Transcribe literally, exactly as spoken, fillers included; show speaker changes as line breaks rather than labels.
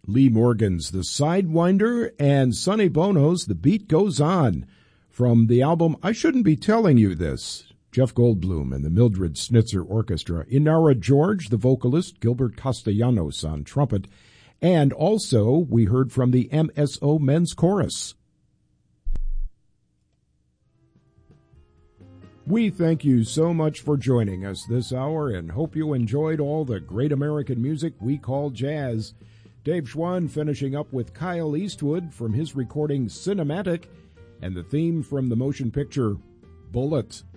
Lee Morgan's The Sidewinder, and Sonny Bono's The Beat Goes On. From the album I Shouldn't Be Telling You This, Jeff Goldblum and the Mildred Snitzer Orchestra. Inara George, the vocalist, Gilbert Castellanos on trumpet, and also we heard from the M S O Men's Chorus. We thank you so much for joining us this hour and hope you enjoyed all the great American music we call jazz. Dave Schwann finishing up with Kyle Eastwood from his recording Cinematic and the theme from the motion picture Bullet.